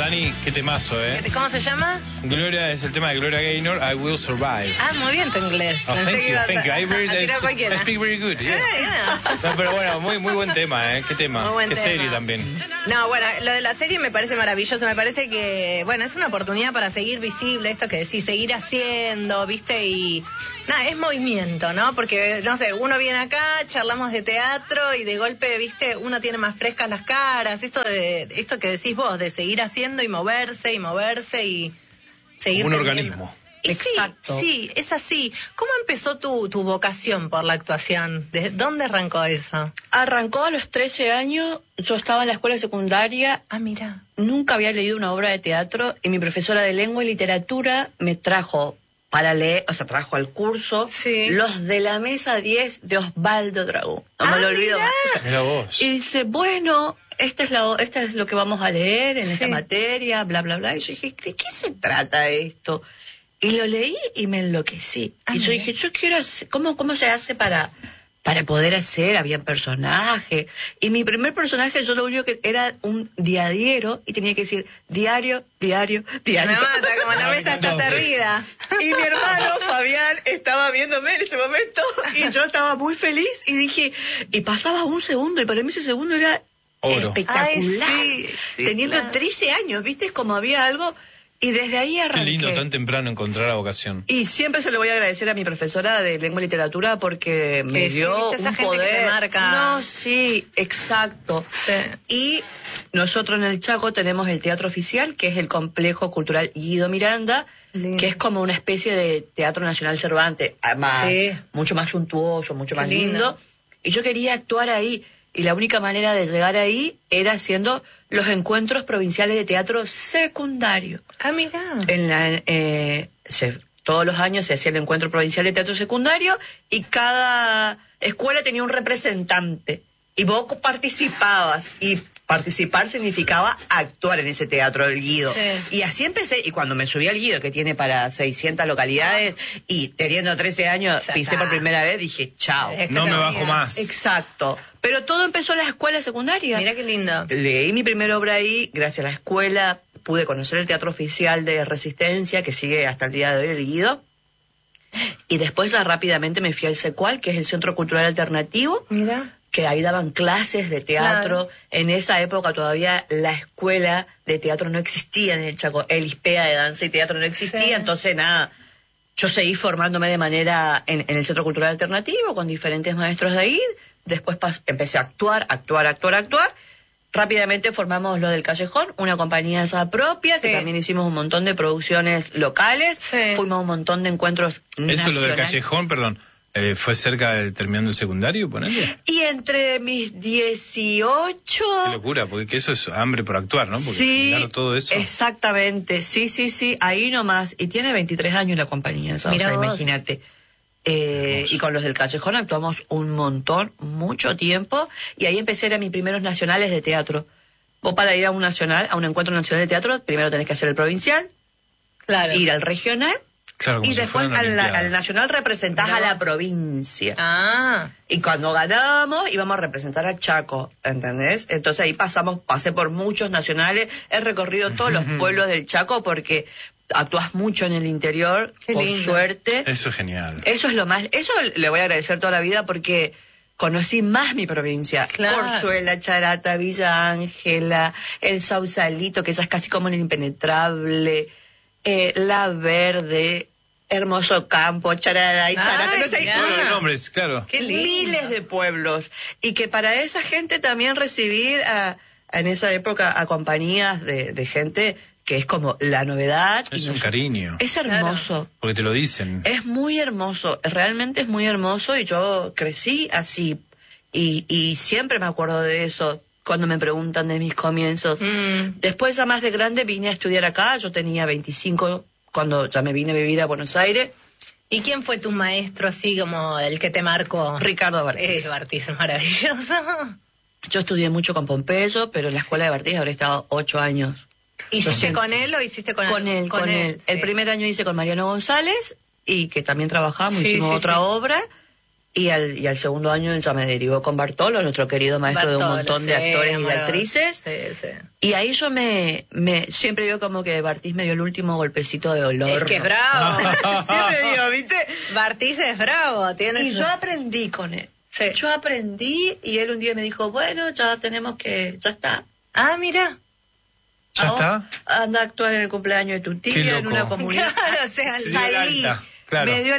Dani, qué temazo, ¿eh? ¿Cómo se llama? Gloria, es el tema de Gloria Gaynor, I Will Survive. Ah, muy bien tu inglés. Oh, thank you. I speak very good. Yeah. No, pero bueno, muy buen tema, ¿eh? Qué tema. Muy buen qué tema. Serie también. No, bueno, lo de la serie me parece maravilloso. Me parece que, bueno, es una oportunidad para seguir visible esto que decís, seguir haciendo, ¿viste? Y nada, es movimiento, ¿no? Porque, no sé, uno viene acá, charlamos de teatro y de golpe, ¿viste? Uno tiene más frescas las caras. Esto que decís vos, de seguir haciendo y moverse y seguir como un teniendo. organismo. Y Exacto. Sí, es así. ¿Cómo empezó tu vocación por la actuación? ¿De dónde arrancó eso? Arrancó a los 13 años, yo estaba en la escuela secundaria, Ah, mira. nunca había leído una obra de teatro y mi profesora de lengua y literatura me trajo para leer, o sea, trajo al curso Sí. Los de la Mesa 10 de Osvaldo Dragón. No me lo olvido mirá. más. Mira vos. Y dice, bueno, esta es lo que vamos a leer en esta Sí. materia, bla, bla, bla. Y yo dije, ¿de qué se trata esto? Y lo leí y me enloquecí. Ah, y yo mira. dije, yo quiero hacer, ¿cómo se hace para poder hacer? Había personajes. Y mi primer personaje, yo lo único que era un diariero y tenía que decir diario, diario, diario. Me mata, como la mesa está servida. Y mi hermano Fabián estaba viéndome en ese momento y yo estaba muy feliz y dije, y pasaba un segundo y para mí ese segundo era Oro. espectacular. Ay, sí, teniendo claro. 13 años, ¿viste? Como había algo y desde ahí Qué arranqué. lindo tan temprano encontrar la vocación. Y siempre se lo voy a agradecer a mi profesora de lengua y literatura porque me sí, dio ¿viste? Esa un gente que poder. te marca. No, sí, exacto. Sí. Y nosotros en el Chaco tenemos el Teatro Oficial, que es el Complejo Cultural Guido Miranda, Lindo. que es como una especie de Teatro Nacional Cervantes, además, Sí. mucho más suntuoso, mucho Qué más lindo. lindo. Y yo quería actuar ahí. Y la única manera de llegar ahí era haciendo los encuentros provinciales de teatro secundario. Ah, mira. Todos los años se hacía el encuentro provincial de teatro secundario y cada escuela tenía un representante y vos participabas y participar significaba actuar en ese teatro del Guido. Sí. Y así empecé, y cuando me subí al Guido, que tiene para 600 localidades, y teniendo 13 años Ya pisé está. por primera vez, dije, chao. Este No es me el bajo mío. más. Exacto. Pero todo empezó en la escuela secundaria. Mira qué lindo. Leí mi primera obra ahí, gracias a la escuela pude conocer el Teatro Oficial de Resistencia, que sigue hasta el día de hoy, el Guido. Y después ya rápidamente me fui al CECUAL, que es el Centro Cultural Alternativo, Mira. que ahí daban clases de teatro. Claro. En esa época todavía la escuela de teatro no existía en el Chaco, el ISPEA de danza y teatro no existía, Sí. entonces nada, yo seguí formándome de manera en el Centro Cultural Alternativo con diferentes maestros de ahí, después empecé a actuar. Rápidamente formamos lo del Callejón, una compañía esa propia, que Sí. también hicimos un montón de producciones locales, Sí. fuimos a un montón de encuentros nacionales. Eso lo del Callejón, perdón, ¿fue cerca del terminando el secundario, ponele? Y entre mis 18... Qué locura, porque eso es hambre por actuar, ¿no? Porque Sí, mirar todo eso. exactamente, sí, ahí nomás. Y tiene 23 años la compañía, o Mirá sea, vos. imagínate. Hermoso. Y con los del Callejón actuamos un montón, mucho tiempo, y ahí empecé a mis primeros nacionales de teatro. Vos para ir a un nacional, a un encuentro nacional de teatro, primero tenés que hacer el provincial, Claro. ir al regional, Claro, como y si después fuera una olimpiada. al nacional representás Mirá a la vos. provincia. Ah. Y cuando ganamos íbamos a representar a Chaco, ¿entendés? Entonces ahí pasé por muchos nacionales, he recorrido todos los pueblos del Chaco porque actúas mucho en el interior, Qué por lindo. suerte. Eso es genial. Eso es lo más, eso le voy a agradecer toda la vida porque conocí más mi provincia. Claro. Corzuela, Charata, Villa Ángela, el Sausalito, que esa es casi como el Impenetrable, La Verde, Hermoso Campo, Charara y Charata. Ay, No sé, mirá. Todos los nombres, claro. Qué lindo. miles de pueblos. Y que para esa gente también recibir en esa época a compañías de gente que es como la novedad. Es y un cariño. Es hermoso. Porque te lo dicen. Es muy hermoso, realmente es muy hermoso y yo crecí así y siempre me acuerdo de eso cuando me preguntan de mis comienzos. Después ya más de grande vine a estudiar acá, yo tenía 25 cuando ya me vine a vivir a Buenos Aires. ¿Y quién fue tu maestro así como el que te marcó? Ricardo Bartiz. Bartiz es maravilloso. Yo estudié mucho con Pompeyo, pero en la escuela de Bartiz habré estado 8 años. ¿Hiciste con él o hiciste con Con él. sí. El primer año hice con Mariano González y que también trabajamos, Sí, hicimos sí, otra sí. obra Y al segundo año ya me derivó con Bartolo, nuestro querido maestro de un montón de actores y de actrices. Sí. Y ahí yo siempre digo como que Bartiz me dio el último golpecito de dolor. Es que es bravo. Siempre digo, ¿viste? Bartiz es bravo. Yo aprendí con él. Sí. Yo aprendí y él un día me dijo, bueno, ya está. Ah, mira. ¿Ya está? Anda a actuar en el cumpleaños de tu tía en una comunidad. Claro, o sea, salí. Claro. Me dio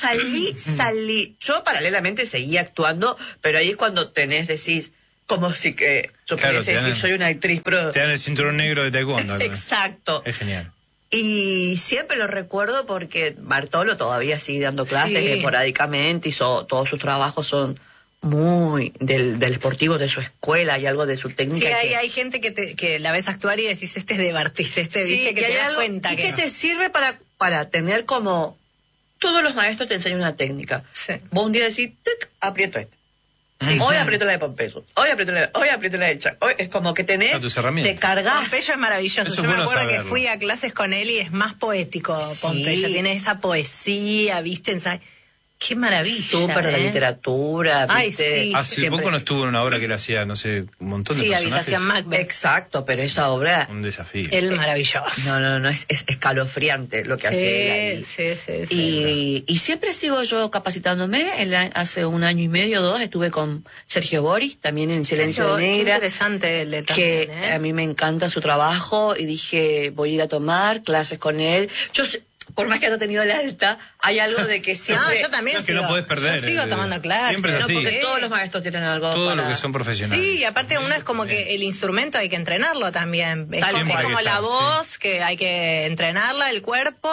salí. Yo paralelamente seguía actuando, pero ahí es cuando decís, como si que yo pudiese decir, soy una actriz, pero... Te dan el cinturón negro de taekwondo. Exacto. Es genial. Y siempre lo recuerdo porque Bartolo todavía sigue dando clases esporádicamente y todos sus trabajos son muy del esportivo de su escuela y algo de su técnica. Sí, hay gente que la ves actuar y decís, este es de Bartiz, viste, que te das cuenta. Y que te sirve para tener como... Todos los maestros te enseñan una técnica. Sí. Vos un día decís, tic, aprieto esta. Sí. Hoy aprieto la de Pompeyo. Hoy aprieto la de Chac. Hoy es como que tenés... tus herramientas. Te cargas. Pompeyo es maravilloso. Eso Yo me bueno acuerdo saberlo. que fui a clases con él y es más poético, Pompeyo. Tiene esa poesía, viste, qué maravilla. Súper de la literatura, ¿viste? Ay, sí. Hace poco no estuvo en una obra que él hacía, no sé, un montón de personajes. Habitación Macbeth. Exacto, pero esa obra... Un desafío. Él maravilloso. No, es escalofriante lo que hace él ahí. Sí. Y siempre sigo yo capacitándome. Hace 1 año y medio, 2, estuve con Sergio Boris, también en Silencio de Negra. Qué interesante él que también, a mí me encanta su trabajo y dije, voy a ir a tomar clases con él. Por más que haya tenido el alta, hay algo de que siempre... No, yo también que no podés perder. Yo sigo tomando clases. Siempre es así. Porque todos los maestros tienen algo Todo lo que son profesionales. Sí, y aparte uno es como que el instrumento hay que entrenarlo también. Es como la voz, que hay que entrenarla, el cuerpo,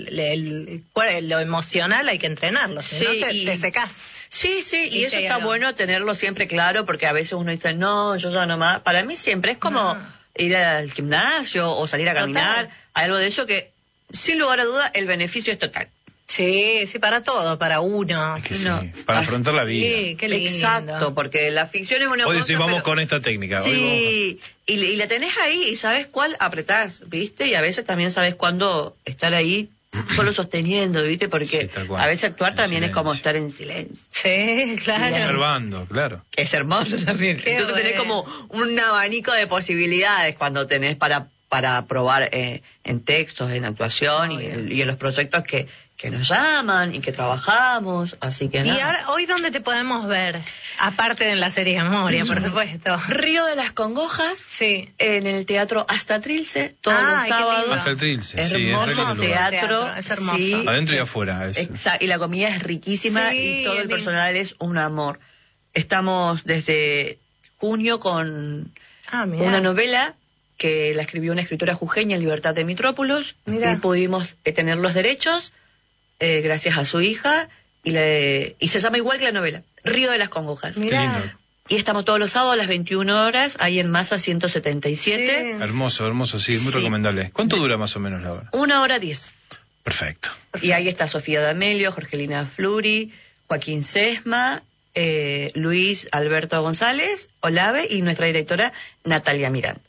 lo emocional hay que entrenarlo. Si no, te secás. Sí, y eso está bueno tenerlo siempre claro, porque a veces uno dice, no, yo ya no más. Para mí siempre es como ir al gimnasio o salir a caminar, algo de eso que... Sin lugar a duda, el beneficio es total. Sí, para todo, para uno. Es que para afrontar la vida. Sí, qué lindo. Exacto, porque la ficción es una cosa... Hoy decís, vamos con esta técnica. Sí, y la tenés ahí y sabes cuál apretás, ¿viste? Y a veces también sabes cuándo estar ahí solo sosteniendo, ¿viste? Porque a veces actuar también es como estar en silencio. Sí, claro. Observando, claro. Es hermoso también. Entonces tenés como un abanico de posibilidades cuando tenés para probar en textos, en actuación y en los proyectos que nos llaman y que trabajamos, así que nada. ¿Y ahora, hoy dónde te podemos ver? Aparte de en la serie Memoria, por supuesto. Río de las Congojas, en el Teatro Hasta Trilce, todos los sábados. Hasta el Trilce, hermoso teatro. Es hermoso. Sí. Adentro y afuera. Exacto, y la comida es riquísima y todo el personal es un amor. Estamos desde junio con una novela que la escribió una escritora jujeña, Libertad de Mitrópolis, y pudimos tener los derechos gracias a su hija, y se llama igual que la novela, Río de las Congojas. Mirá. Y estamos todos los sábados a las 21 horas, ahí en Masa 177. Sí. Hermoso, sí, muy recomendable. ¿Cuánto dura más o menos la obra? 1 hora 10. Perfecto. Y ahí está Sofía D'Amelio, Jorgelina Fluri, Joaquín Sesma, Luis Alberto González, Olave, y nuestra directora Natalia Miranda.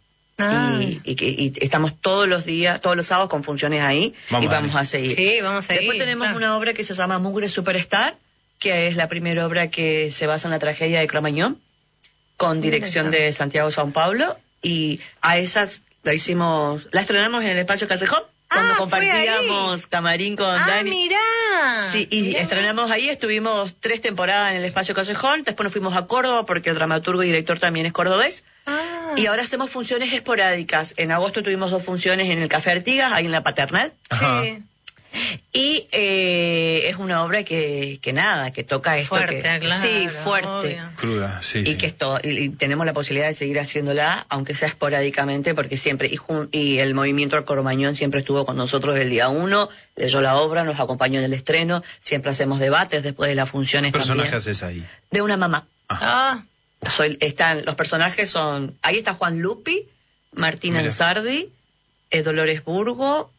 Y estamos todos los sábados con funciones ahí, vamos a seguir. Sí, vamos a seguir. Después tenemos una obra que se llama Mugre Superstar, que es la primera obra que se basa en la tragedia de Cromañón, con dirección de Santiago São Paulo, y a esas la estrenamos en el Espacio Callejón, cuando compartíamos camarín con Dani. Mirá. Sí, y estrenamos ahí, estuvimos 3 temporadas en el Espacio Callejón, después nos fuimos a Córdoba porque el dramaturgo y director también es cordobés. Y ahora hacemos funciones esporádicas. En agosto tuvimos 2 funciones en el Café Artigas, ahí en la Paternal. Sí. Y es una obra que toca esto. Fuerte, claro. Sí, fuerte. Obvio. Cruda, sí. Y que y tenemos la posibilidad de seguir haciéndola, aunque sea esporádicamente, porque siempre, y el movimiento del Cromañón siempre estuvo con nosotros el día 1, leyó la obra, nos acompañó en el estreno, siempre hacemos debates después de las funciones. ¿Qué personaje también. haces ahí? De una mamá. Ajá. Los personajes son, ahí está Juan Lupi, Martín Ansardi, Dolores Burgo,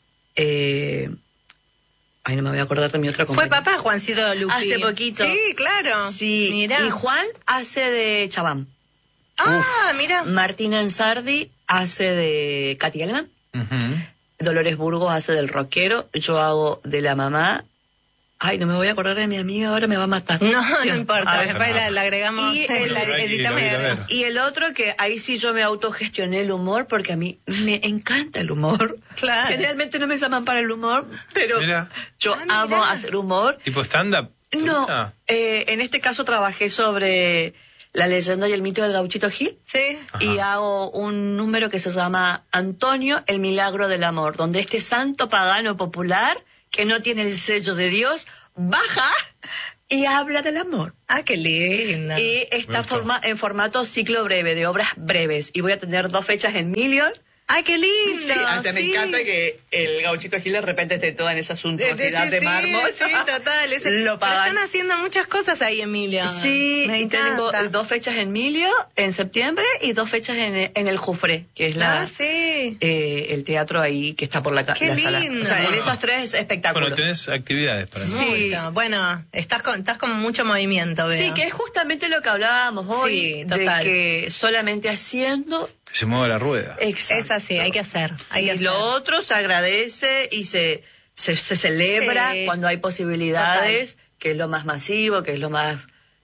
ay, no me voy a acordar de mi otra compañera. Fue papá Juancito Lupi. Hace poquito. Sí, claro. Sí. Mirá. Y Juan hace de Chabán. Mira. Martín Ansardi hace de Katy Alemán. Uh-huh. Dolores Burgos hace del rockero. Yo hago de la mamá. Ay, no me voy a acordar de mi amiga, ahora me va a matar. No importa, después la agregamos, Y editamos y hacemos. Y el otro que ahí sí yo me autogestioné el humor, porque a mí me encanta el humor. Claro. Generalmente no me llaman para el humor, pero yo amo hacer humor. ¿Tipo stand-up? No, en este caso trabajé sobre la leyenda y el mito del Gauchito Gil. Sí. Y hago un número que se llama Antonio, el milagro del amor, donde este santo pagano popular, que no tiene el sello de Dios, baja y habla del amor. Ah, qué lindo. Y está en formato ciclo breve, de obras breves. Y voy a tener 2 fechas en Million. ¡Ay, qué lindo! Sí, me encanta que el Gauchito Gil de repente esté toda en esa suntuosidad de mármol. Sí, total. Lo pagan. Pero están haciendo muchas cosas ahí, Emilio. Sí, y tengo 2 fechas en Milio, en septiembre, y 2 fechas en el Jufré, que es el teatro ahí que está por la sala. Lindo. O sea, en esos 3 espectáculos. Bueno, tenés actividades para mí. Sí. Mucho. Bueno, estás con mucho movimiento, veo. Sí, que es justamente lo que hablábamos hoy. Sí, total. De que solamente haciendo... Se mueve la rueda. Exacto. Es así, hay que hacer. Lo otro se agradece y se celebra cuando hay posibilidades, que es lo más masivo, que es lo más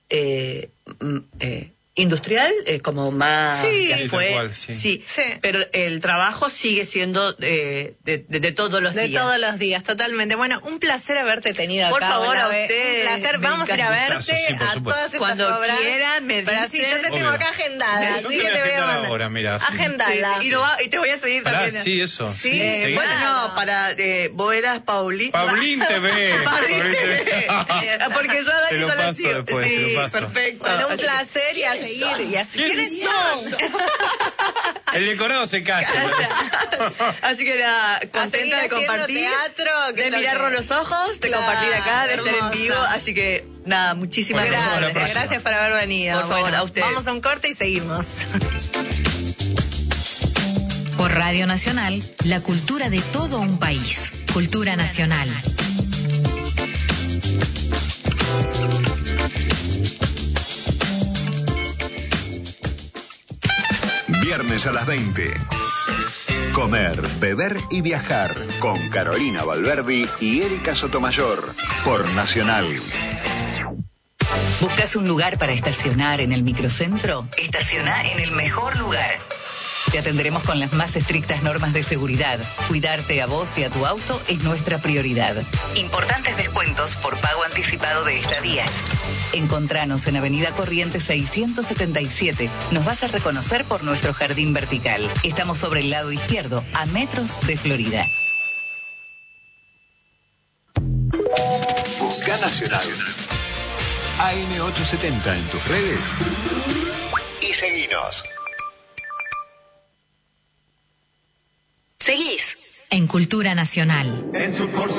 industrial, como más sí. Pero el trabajo sigue siendo de todos los días. De todos los días, totalmente. Bueno, un placer haberte tenido por acá. Por favor, a usted. Un placer. Vamos a ir a verte a todas estas cuando obras. quieran, me dicen. Sí, yo te tengo acá agendada, así que te voy a mandar. Ahora, mira, agendala. Y te voy a seguir también. Sí, eso. Sí, bueno, vos eras Paulín. Paulín TV. Porque yo a Dani te lo paso después, sí, te lo paso. Perfecto. Bueno, un placer y a seguir. Y así el decorado se calla. Así que nada, contenta de compartir, teatro, de mirarnos los ojos, de compartir acá, de estar en vivo. Así que nada, muchísimas gracias. Gracias por haber venido. Por favor, a ustedes. Vamos a un corte y seguimos. Por Radio Nacional, la cultura de todo un país. Cultura Nacional. Viernes a las 20. Comer, beber y viajar con Carolina Valverdi y Erika Sotomayor por Nacional. ¿Buscas un lugar para estacionar en el microcentro? Estaciona en el mejor lugar. Te atenderemos con las más estrictas normas de seguridad. Cuidarte a vos y a tu auto es nuestra prioridad. Importantes descuentos por pago anticipado de estadías. Encontranos en Avenida Corrientes 677. Nos vas a reconocer por nuestro jardín vertical. Estamos sobre el lado izquierdo, a metros de Florida. Busca Nacional. AM870 en tus redes. Y seguinos. Seguís en Cultura Nacional.